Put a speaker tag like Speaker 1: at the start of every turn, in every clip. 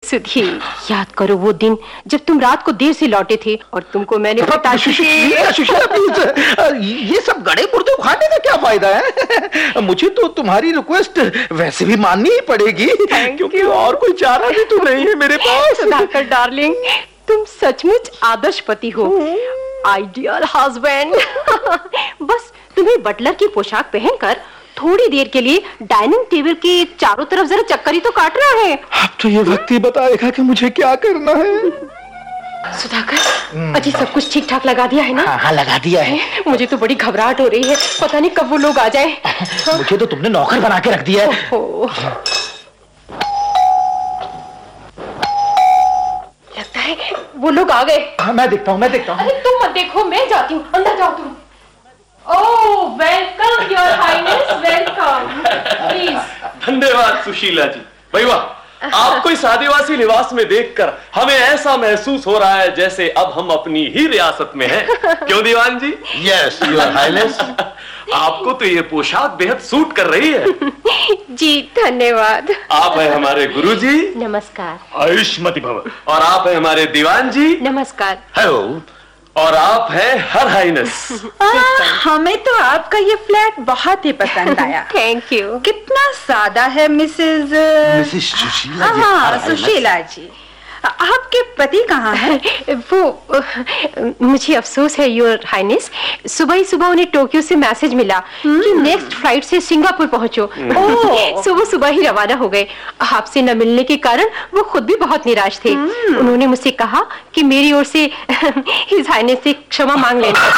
Speaker 1: सुधी, याद करो वो दिन जब तुम रात को देर से लौटे थे और तुमको मैंने
Speaker 2: ये सब गड़े मुर्दे उखाड़ने का क्या फायदा है? मुझे तो तुम्हारी रिक्वेस्ट वैसे भी माननी ही पड़ेगी, क्योंकि और कोई चारा भी तो नहीं है मेरे पास।
Speaker 1: सुधाकर डार्लिंग, तुम सचमुच आदर्श पति हो, आइडियल हस्बैंड। बस तुम्हें बटलर की पोशाक पहनकर थोड़ी देर के लिए डाइनिंग टेबल के चारों तरफ जरा चक्कर ही तो काटना है।
Speaker 2: अब तो ये वक्त ही बताएगा कि मुझे क्या करना है।
Speaker 1: सुधाकर, अजी सब कुछ ठीक ठाक लगा दिया है ना?
Speaker 2: हाँ, लगा दिया है।
Speaker 1: मुझे तो बड़ी घबराहट हो रही है, पता नहीं कब वो लोग आ जाए।
Speaker 2: मुझे तो तुमने नौकर बना के रख दिया है।
Speaker 1: लगता है वो लोग आ गए।
Speaker 2: हाँ, मैं देखता हूँ।
Speaker 1: अरे तुम मत देखो, मैं जाती हूँ, अंदर जाओ तुम। ओह, welcome your highness, welcome, please.
Speaker 3: धन्यवाद सुशीला जी। भाई वाह, आपको इस आदिवासी लिबास में देखकर हमें ऐसा महसूस हो रहा है जैसे अब हम अपनी ही रियासत में हैं। क्यों दीवान जी?
Speaker 2: Yes your highness.
Speaker 3: आपको तो ये पोशाक बेहद सूट कर रही है।
Speaker 1: जी धन्यवाद।
Speaker 3: आप हैं हमारे गुरुजी।
Speaker 1: नमस्कार।
Speaker 3: आयुष्मती भव। और आप हैं हमारे दीवान जी।
Speaker 1: नमस्कार।
Speaker 3: हेलो। और आप हैं हर हाइनेस।
Speaker 4: हमें तो आपका ये फ्लैट बहुत ही पसंद आया।
Speaker 1: Thank you.
Speaker 4: कितना सादा है मिसेस
Speaker 2: सुशीला जी।
Speaker 4: हाँ, सुशीला जी। आपके पति कहाँ हैं?
Speaker 1: वो मुझे अफसोस है योर हाइनेस, सुबह ही सुबह उन्हें टोक्यो से मैसेज मिला कि नेक्स्ट फ्लाइट से सिंगापुर पहुंचो। सुबह सुबह ही रवाना हो गए। आपसे न मिलने के कारण वो खुद भी बहुत निराश थे। उन्होंने मुझसे कहा कि मेरी ओर से हिज हाइनेस से क्षमा मांग लेना।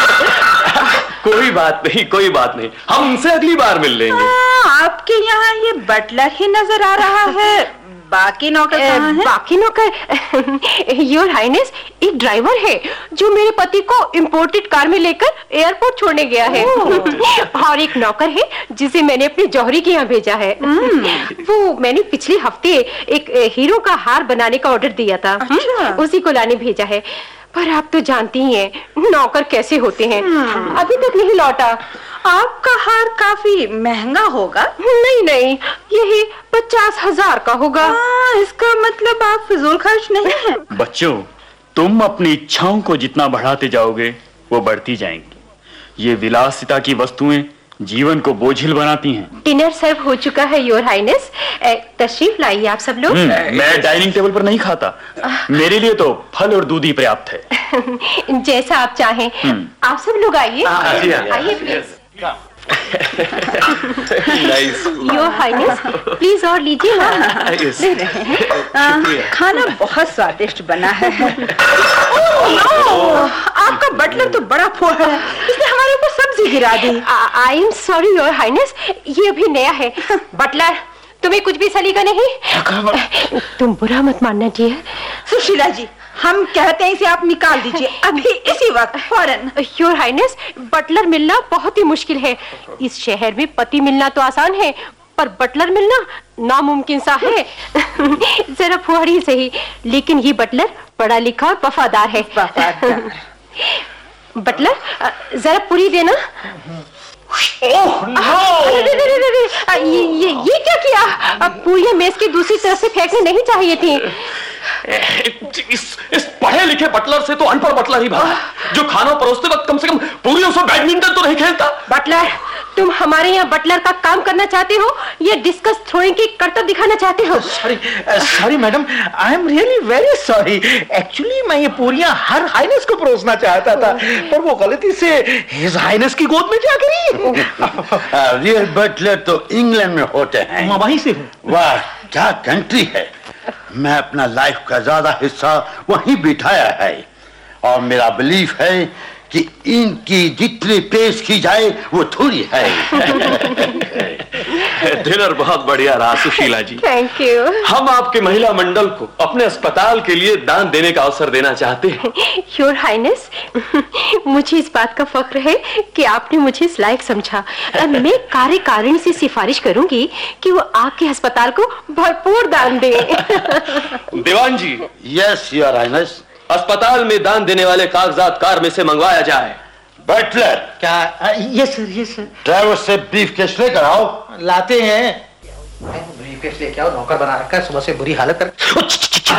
Speaker 3: कोई बात नहीं, हम उनसे अगली बार मिल लेंगे।
Speaker 4: आपके यहाँ ये बटलर ही नजर आ रहा है, बाकी नौकर कहाँ हैं?
Speaker 1: बाकी नौकर योर हाइनेस एक ड्राइवर है जो मेरे पति को इंपोर्टेड कार में लेकर एयरपोर्ट छोड़ने गया है। और एक नौकर है जिसे मैंने अपने जौहरी के यहाँ भेजा है। वो मैंने पिछले हफ्ते एक हीरो का हार बनाने का ऑर्डर दिया था। उसी को लाने भेजा है। पर आप तो जानती ही हैं नौकर कैसे होते हैं। अभी तक नहीं लौटा।
Speaker 4: आपका हार काफी महंगा होगा।
Speaker 1: नहीं, यही 50,000 का होगा।
Speaker 4: इसका मतलब आप फिजूल खर्च नहीं है।
Speaker 5: बच्चों, तुम अपनी इच्छाओं को जितना बढ़ाते जाओगे वो बढ़ती जाएंगी। ये विलासिता की वस्तुएं जीवन को बोझिल बनाती हैं।
Speaker 1: डिनर सर्व हो चुका है योर हाइनेस, तशरीफ लाइए आप सब लोग।
Speaker 5: मैं डाइनिंग टेबल पर नहीं खाता, मेरे लिए तो फल और दूध ही पर्याप्त है।
Speaker 1: जैसा आप चाहें। आप सब लोग आइए, आइए प्लीज। योर हाइनेस प्लीज और लीजिए ना।
Speaker 4: खाना बहुत स्वादिष्ट बना है। आपका बटलर तो बड़ा फोड़ है, इसने हमारे ऊपर सब्जी गिरा दी।
Speaker 1: I am sorry your highness, ये अभी नया है। बटलर, तुम्हें कुछ भी सलीका नहीं? तुम बुरा मत मानना जी।
Speaker 4: सुशीला जी, हम कहते हैं इसे आप निकाल दीजिए अभी इसी वक्त, फौरन।
Speaker 1: योर हाइनेस, बटलर मिलना बहुत ही मुश्किल है। इस शहर में पति मिलना तो आसान है, पर बटलर मिलना नामुमकिन सा है। जरा फुहरी सही, लेकिन ये बटलर पढ़ा लिखा और वफादार है। बटलर, जरा पूरी देना। ये क्या किया? अब पूरी मेज की दूसरी तरफ से फेंकनी नहीं चाहिए थी।
Speaker 3: इस पढ़े लिखे बटलर से तो अनपढ़ बटलर ही भला, जो खाना परोसते वक्त कम से कम पूरी से बैडमिंटन तो नहीं खेलता।
Speaker 1: बटलर, तुम हमारे यहाँ बटलर का काम करना चाहते हो या डिस्कस थ्रोइंग की करतब दिखाना चाहते हो?
Speaker 2: Sorry madam, I am really very sorry. Actually मैं ये पूरियां हर हाइनेस को परोसना चाहता था, पर वो गलती से हिज हाइनेस की गोद में जा गई।
Speaker 6: रियल बटलर तो इंग्लैंड में होते हैं।
Speaker 2: मैं वहीं से हूँ।
Speaker 6: वाह, क्या कंट्री है। मैं अपना लाइफ का ज्यादा हिस्सा वहीं बिताया है और मेरा बिलीफ है कि इनकी जितनी पेश की जाए वो थोड़ी है।
Speaker 3: डिनर बहुत बढ़िया रहा सुशीला जी।
Speaker 1: Thank you.
Speaker 3: हम आपके महिला मंडल को अपने अस्पताल के लिए दान देने का अवसर देना चाहते हैं।
Speaker 1: योर हाइनेस, मुझे इस बात का फख्र है कि आपने मुझे इस लायक समझा। मैं कार्यकारिणी से सिफारिश करूंगी कि वो आपके अस्पताल को भरपूर दान दे।
Speaker 3: दीवान जी।
Speaker 6: Yes your highness.
Speaker 3: अस्पताल में दान देने वाले कागजात कार में से मंगवाया जाए।
Speaker 6: बटलर।
Speaker 2: क्या? Yes sir.
Speaker 6: ड्राइवर से ब्रीफ केस लेकर आओ।
Speaker 2: लाते हैं। ब्रीफ केस लेके आओ, नौकर बना रखा है, सुबह से बुरी हालत कर।